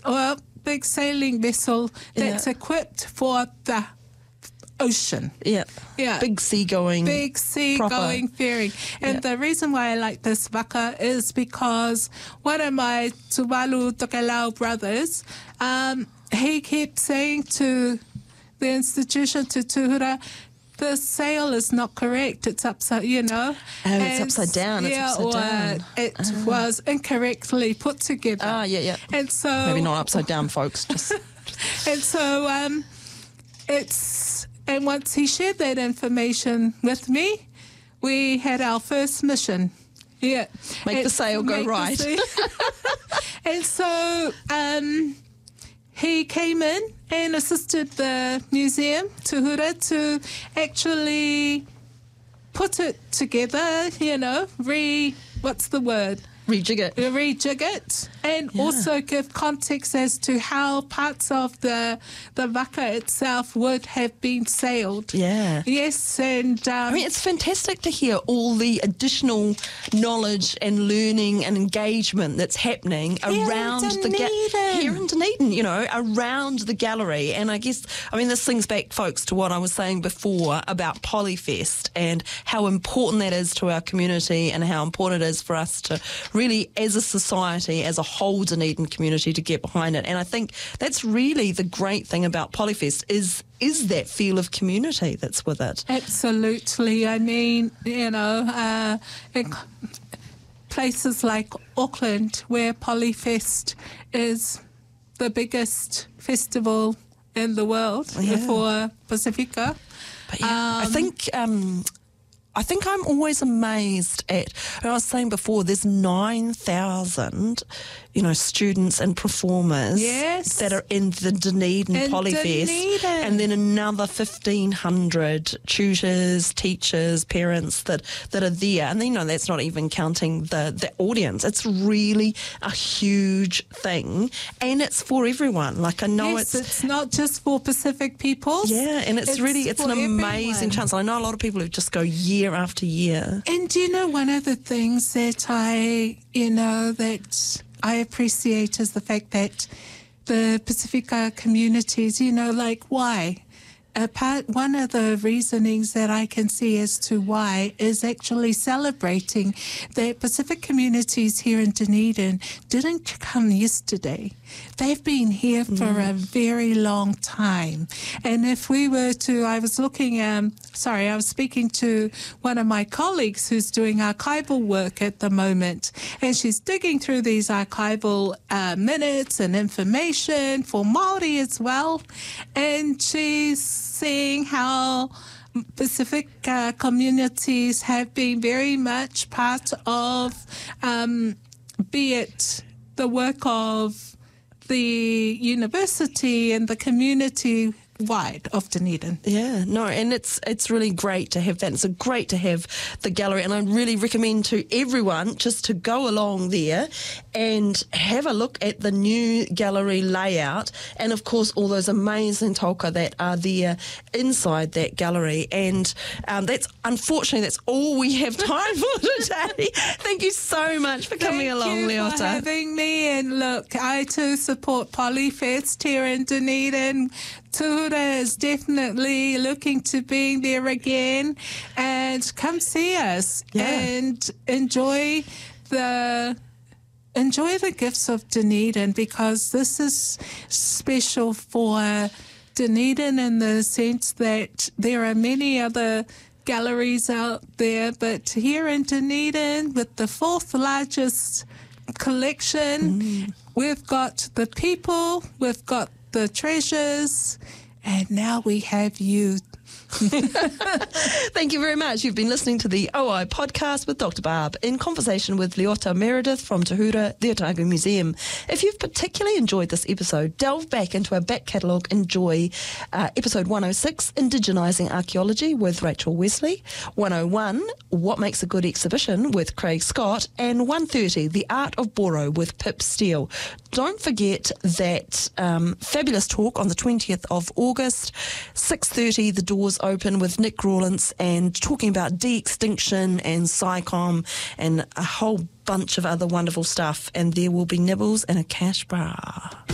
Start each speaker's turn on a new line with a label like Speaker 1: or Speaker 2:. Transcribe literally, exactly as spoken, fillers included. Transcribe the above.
Speaker 1: well, big sailing vessel that's
Speaker 2: Yeah.
Speaker 1: equipped for the ocean.
Speaker 2: Yeah.
Speaker 1: Yeah.
Speaker 2: Big seagoing.
Speaker 1: Big sea-going ferry. And
Speaker 2: Yeah.
Speaker 1: the reason why I like this waka is because one of my Tuvalu Tokelau brothers, um, he kept saying to the institution, to Tuhura, the sail is not correct. It's upside, you know.
Speaker 2: Oh, it's upside down. It's
Speaker 1: yeah,
Speaker 2: upside
Speaker 1: or
Speaker 2: down.
Speaker 1: it
Speaker 2: Ah.
Speaker 1: was incorrectly put together.
Speaker 2: Ah, yeah, yeah.
Speaker 1: And so
Speaker 2: Maybe not upside down, folks. Just,
Speaker 1: and so um, it's and once he shared that information with me, we had our first mission. Yeah,
Speaker 2: Make the
Speaker 1: It's
Speaker 2: sail go
Speaker 1: make the
Speaker 2: right.
Speaker 1: sail- and so um, he came in and assisted the museum, Tuhura, to actually put it together. You know, re what's the word?
Speaker 2: rejig it.
Speaker 1: Rejig it, and
Speaker 2: Yeah.
Speaker 1: also give context as to how parts of the the waka itself would have been sailed.
Speaker 2: Yeah.
Speaker 1: Yes, and um,
Speaker 2: I mean, it's fantastic to hear all the additional knowledge and learning and engagement that's happening
Speaker 1: Here in
Speaker 2: around the
Speaker 1: Dunedin.
Speaker 2: here in Dunedin, you know, around the gallery. And I guess, I mean, this links back, folks, to what I was saying before about Polyfest and how important that is to our community and how important it is for us to really, as a society, as a whole Dunedin community, to get behind it. And I think that's really the great thing about Polyfest is is that feel of community that's with it.
Speaker 1: absolutely. I mean, you know, uh, in places like Auckland, where Polyfest is the biggest festival in the world
Speaker 2: Yeah.
Speaker 1: for Pacifica.
Speaker 2: But yeah, I
Speaker 1: Um,
Speaker 2: think um, I think I'm always amazed at. I was saying before, there's nine thousand, you know, students and performers
Speaker 1: Yes.
Speaker 2: that are in the Dunedin
Speaker 1: In
Speaker 2: Polyfest,
Speaker 1: Dunedin.
Speaker 2: and then another fifteen hundred tutors, teachers, parents that that are there, and you know that's not even counting the the audience. It's really a huge thing, and it's for everyone. Like I know
Speaker 1: yes,
Speaker 2: it's.
Speaker 1: it's not just for Pacific peoples.
Speaker 2: Yeah, and it's,
Speaker 1: It's
Speaker 2: really, it's an
Speaker 1: for
Speaker 2: amazing
Speaker 1: everyone.
Speaker 2: chance. I know a lot of people who just go year after year.
Speaker 1: And do you know, one of the things that I, you know, that I appreciate is the fact that the Pacifica communities, you know, like why? A part, one of the reasonings that I can see as to why is actually celebrating that Pacific communities here in Dunedin didn't come yesterday. They've been here for a very long time. And if we were to, I was looking, um, sorry, I was speaking to one of my colleagues who's doing archival work at the moment, and she's digging through these archival uh, minutes and information for Māori as well. And she's seeing how Pacific uh, communities have been very much part of, um, be it the work of the university and the community wide of Dunedin.
Speaker 2: Yeah, no, and it's it's really great to have that. It's great to have the gallery, and I really recommend to everyone just to go along there and have a look at the new gallery layout, and of course all those amazing toka that are there inside that gallery. And um, that's unfortunately that's all we have time for today. Thank you so much for coming
Speaker 1: Thank
Speaker 2: along,
Speaker 1: you
Speaker 2: Leota.
Speaker 1: for having me. And look, I too support Polyfest here in Dunedin. Tuhura is definitely looking to being there again, and come see us
Speaker 2: Yeah.
Speaker 1: and enjoy the enjoy the gifts of Dunedin, because this is special for Dunedin in the sense that there are many other galleries out there, but here in Dunedin, with the fourth largest collection, mm. we've got the people, we've got the treasures, and now we have you.
Speaker 2: Thank you very much. You've been listening to the O I podcast with Doctor Barb in conversation with Leota Meredith from Tuhura, the Otago Museum. If you've particularly enjoyed this episode, delve back into our back catalogue. Enjoy uh, episode one oh six, Indigenising Archaeology with Rachel Wesley, one oh one, What Makes a Good Exhibition with Craig Scott, and one thirty, The Art of Boro with Pip Steele. Don't forget that um, fabulous talk on the twentieth of August, six thirty, the doors open with Nick Rawlins, and talking about de-extinction and SciComm and a whole bunch of other wonderful stuff. And there will be nibbles and a cash bar.